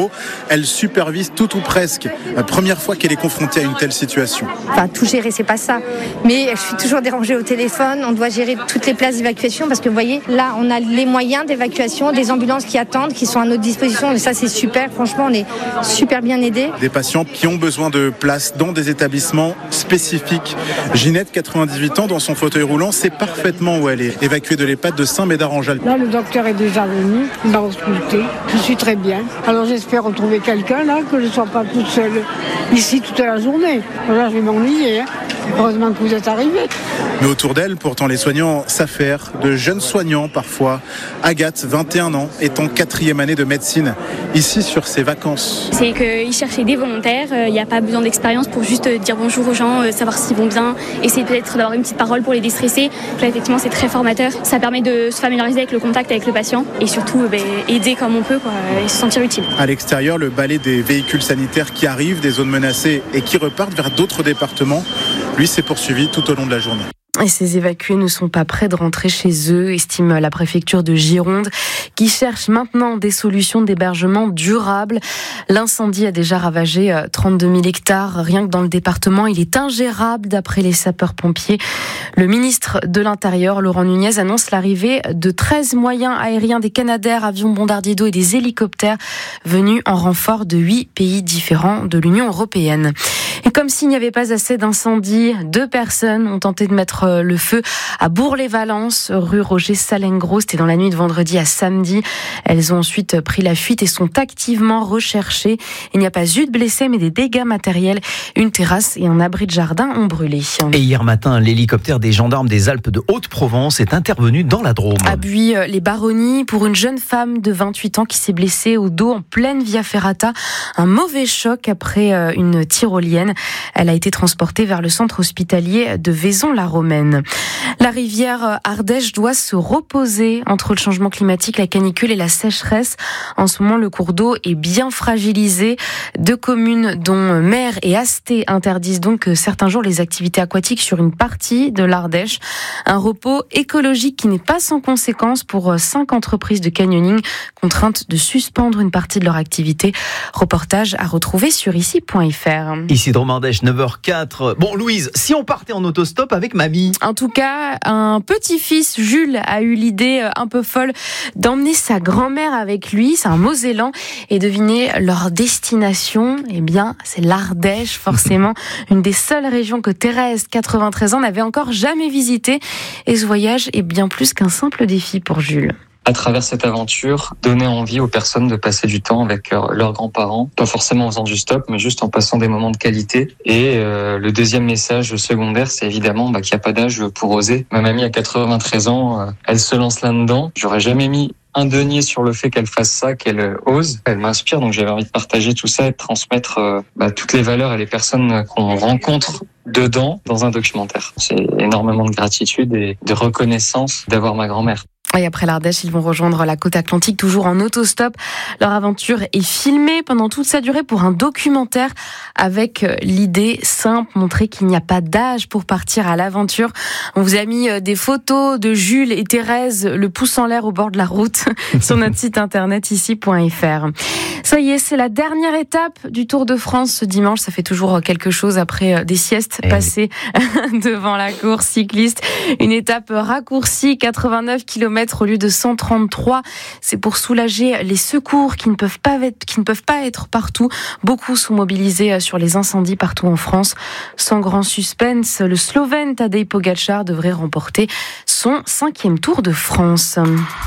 bureau. Elle supervise tout ou presque. Première fois qu'elle est confrontée à une telle situation. Enfin, tout gérer, c'est pas ça. Mais je suis toujours dérangée au téléphone. On doit gérer toutes les places d'évacuation parce que vous voyez, là, on a les moyens d'évacuation, des ambulances qui attendent, qui sont à notre disposition. Et ça, c'est super. Franchement, on est super bien aidés. Des patients qui ont besoin de place dans des établissements spécifiques. Ginette, 98 ans, dans son fauteuil roulant, sait parfaitement où elle est. Évacuée de l'EHPAD de Saint-Médard-en-Jalles. Là, le docteur est déjà venu. Il m'a ausculté. Je suis très bien. Alors, j'espère retrouver quelqu'un, là, que je ne sois pas toute seule ici toute la journée. Là, je vais m'ennuyer. Heureusement que vous êtes arrivés. Mais autour d'elle, pourtant, les soignants s'affairent, de jeunes soignants parfois. Agathe, 21 ans, est en 4e année de médecine, ici sur ses vacances. C'est qu'ils cherchaient des volontaires, il n'y a pas besoin d'expérience pour juste dire bonjour aux gens, savoir s'ils vont bien, essayer peut-être d'avoir une petite parole pour les déstresser. Là, effectivement, c'est très formateur. Ça permet de se familiariser avec le contact avec le patient et surtout aider comme on peut et se sentir utile. À l'extérieur, le balai des véhicules sanitaires qui arrivent des zones menacées et qui repartent vers d'autres départements, lui, s'est poursuivi tout au long de la journée. Et ces évacués ne sont pas prêts de rentrer chez eux, estime la préfecture de Gironde, qui cherche maintenant des solutions d'hébergement durables. L'incendie a déjà ravagé 32 000 hectares. Rien que dans le département, il est ingérable d'après les sapeurs-pompiers. Le ministre de l'Intérieur, Laurent Nunez, annonce l'arrivée de 13 moyens aériens, des Canadair, avions bombardiers d'eau et des hélicoptères venus en renfort de 8 pays différents de l'Union européenne. Et comme s'il n'y avait pas assez d'incendies, 2 personnes ont tenté de mettre le feu à Bourg-les-Valences, rue Roger Salengro. C'était dans la nuit de vendredi à samedi. Elles ont ensuite pris la fuite et sont activement recherchées. Il n'y a pas eu de blessés, mais des dégâts matériels. Une terrasse et un abri de jardin ont brûlé. Et hier matin, l'hélicoptère des gendarmes des Alpes de Haute-Provence est intervenu dans la Drôme. À Buis-les-Baronnies, pour une jeune femme de 28 ans qui s'est blessée au dos en pleine Via Ferrata. Un mauvais choc après une tyrolienne. Elle a été transportée vers le centre hospitalier de Vaison-la-Romaine. La rivière Ardèche doit se reposer entre le changement climatique, la canicule et la sécheresse. En ce moment, le cours d'eau est bien fragilisé. 2 communes, dont Mer et Asté, interdisent donc certains jours les activités aquatiques sur une partie de l'Ardèche. Un repos écologique qui n'est pas sans conséquence pour 5 entreprises de canyoning contraintes de suspendre une partie de leur activité. Reportage à retrouver sur ici.fr. Ici Drôme-Ardèche, 9h04. Bon, Louise, si on partait en autostop avec mamie? En tout cas, un petit-fils, Jules, a eu l'idée un peu folle d'emmener sa grand-mère avec lui. C'est un Mosellan. Et devinez leur destination. Eh bien, c'est l'Ardèche, forcément. Une des seules régions que Thérèse, 93 ans, n'avait encore jamais visitée. Et ce voyage est bien plus qu'un simple défi pour Jules. À travers cette aventure, donner envie aux personnes de passer du temps avec leurs grands-parents, pas forcément en faisant du stop, mais juste en passant des moments de qualité. Et le deuxième message secondaire, c'est évidemment qu'il n'y a pas d'âge pour oser. Ma mamie a 93 ans, elle se lance là-dedans. J'aurais jamais mis un denier sur le fait qu'elle fasse ça, qu'elle ose. Elle m'inspire, donc j'avais envie de partager tout ça et de transmettre toutes les valeurs et les personnes qu'on rencontre dedans dans un documentaire. C'est énormément de gratitude et de reconnaissance d'avoir ma grand-mère. Et après l'Ardèche, ils vont rejoindre la côte atlantique, toujours en autostop. Leur aventure est filmée pendant toute sa durée pour un documentaire avec l'idée simple, montrer qu'il n'y a pas d'âge pour partir à l'aventure. On vous a mis des photos de Jules et Thérèse, le pouce en l'air au bord de la route, sur notre site internet ici.fr. Ça y est, c'est la dernière étape du Tour de France ce dimanche. Ça fait toujours quelque chose après des siestes passées devant la course cycliste. Une étape raccourcie, 89 km au lieu de 133. C'est pour soulager les secours qui ne peuvent pas être partout. Beaucoup sont mobilisés sur les incendies partout en France. Sans grand suspense, le Slovène Tadej Pogačar devrait remporter son 5e Tour de France.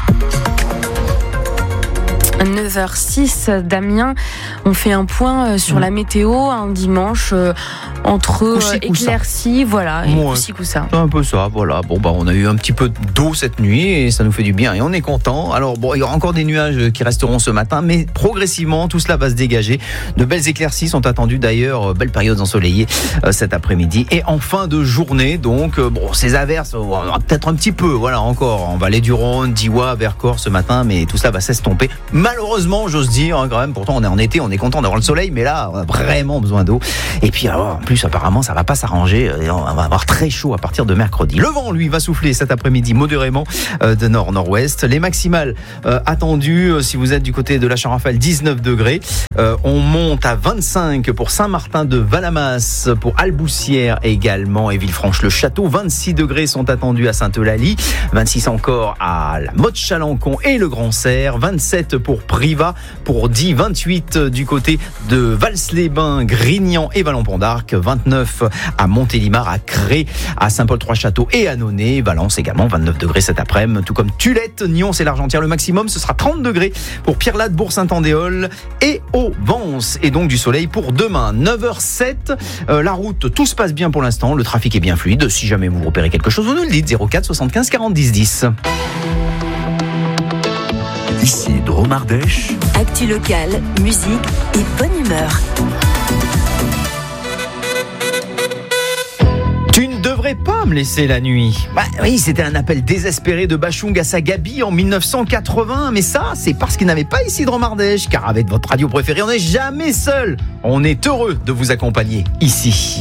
9h06, Damien, on fait un point sur la météo un dimanche entre éclaircies, voilà, et coup-ci, coup-ça. Un peu ça, voilà. Bon, on a eu un petit peu d'eau cette nuit et ça nous fait du bien et on est content. Alors il y aura encore des nuages qui resteront ce matin, mais progressivement tout cela va se dégager. De belles éclaircies sont attendues d'ailleurs, belles périodes ensoleillées cet après-midi et en fin de journée. Donc ces averses, peut-être un petit peu, voilà, encore en vallée du Rhône, Diois, Vercors ce matin, mais tout cela va s'estomper. malheureusement, j'ose dire, hein, quand même. Pourtant, on est en été, on est content d'avoir le soleil, mais là, on a vraiment besoin d'eau. Et puis, alors, en plus, apparemment, ça va pas s'arranger. On va avoir très chaud à partir de mercredi. Le vent, lui, va souffler cet après-midi modérément de nord-nord-ouest. Les maximales attendues, si vous êtes du côté de la Charenfale, 19 degrés. On monte à 25 pour Saint-Martin de Valamas, pour Alboussière également et Villefranche-le-Château. 26 degrés sont attendus à Sainte-Eulalie. 26 encore à la Motte-Chalancon et le Grand-Serre. 27 pour Privas, pour 10. 28 du côté de Vals-les-Bains, Grignan et Vallon-Pont d'Arc. 29 à Montélimar, à Cré, à Saint-Paul-Trois-Châteaux et à Nonay. Valence également, 29 degrés cet après-midi, tout comme Tulette, Nyons et l'Argentière. Le maximum, ce sera 30 degrés pour Pierrelatte, Bourg-Saint-Andéol et au Vence. Et donc du soleil pour demain, 9h07. La route, tout se passe bien pour l'instant. Le trafic est bien fluide. Si jamais vous repérez quelque chose, vous nous le dites. 04 75 40 10 10. Ici Drôme-Ardèche. Actu locale, musique et bonne humeur. Tu ne devrais pas me laisser la nuit. Bah oui, c'était un appel désespéré de Bachung à sa Gabi en 1980. Mais ça, c'est parce qu'il n'avait pas ici Drôme-Ardèche. Car avec votre radio préférée, on n'est jamais seul. On est heureux de vous accompagner ici.